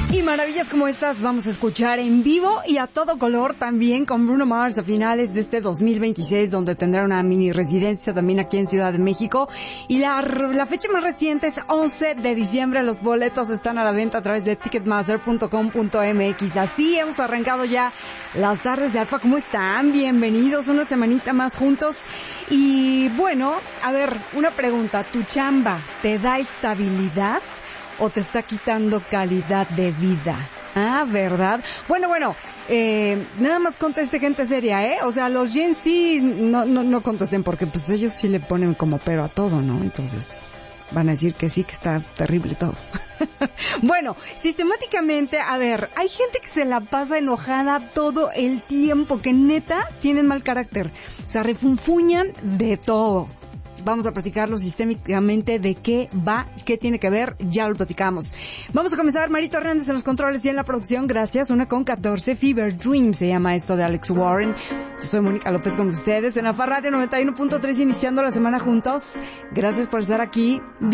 Y maravillas como estas vamos a escuchar en vivo y a todo color también con Bruno Mars a finales de este 2026, donde tendrá una mini residencia también aquí en Ciudad de México. Y la fecha más reciente es 11 de diciembre. Los boletos están a la venta a través de ticketmaster.com.mx. Así hemos arrancado ya las tardes de Alfa. ¿Cómo están? Bienvenidos una semanita más juntos. Y bueno, a ver, una pregunta. ¿Tu chamba te da estabilidad o te está quitando calidad de vida? Ah, ¿verdad? Bueno, nada más conteste gente seria, ¿eh? O sea, los Gen Z no contesten porque pues ellos sí le ponen como pero a todo, ¿no? Entonces van a decir que sí, que está terrible todo. Bueno, sistemáticamente, a ver, hay gente que se la pasa enojada todo el tiempo, que neta tienen mal carácter. O sea, refunfuñan de todo. Vamos a platicarlo sistémicamente de qué va, qué tiene que ver, ya lo platicamos. Vamos a comenzar, Marito Hernández en los controles y en la producción, gracias, 1:14, Fever Dream se llama esto de Alex Warren. Yo soy Mónica López con ustedes en AFA Radio 91.3, iniciando la semana juntos. Gracias por estar aquí.